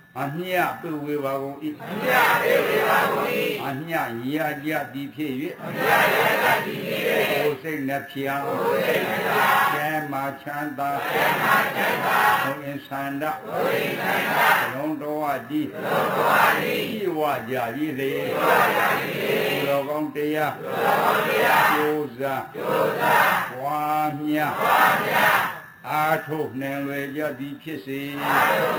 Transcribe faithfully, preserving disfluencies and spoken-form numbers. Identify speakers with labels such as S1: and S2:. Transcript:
S1: အမြတ်ပြုဝေပါကုန်၏
S2: အမြတ်ပြုဝေပါကုန်၏
S1: အမြတ်ရာကြသည်ဖြစ်၍
S2: အမြတ်ရာကြသည်ဖြစ်၍
S1: ကိုယ်စိတ်နှဖြံ
S2: ကိုယ်စိတ်နှဖြံ
S1: ကျမ်းမာချမ်းသာ
S2: ကျမ်းမာချမ်းသာ
S1: ဘုံအင်ဆန္ဒ
S2: ဘုံအင်ဆန္ဒ
S1: လုံးတော်တည်
S2: လုံးတော်တည်
S1: ဤဝကြရည်လေ
S2: ဤဝကြရည်လေ
S1: လောကောင်းတရား
S2: လောကောင်းတရား
S1: ကျိုးစား
S2: ကျိုးစား
S1: ဝါမြ
S2: ဝါမြ
S1: အာထုနှံလွယ်ကြသည်ဖြစ်စေ
S2: အာထု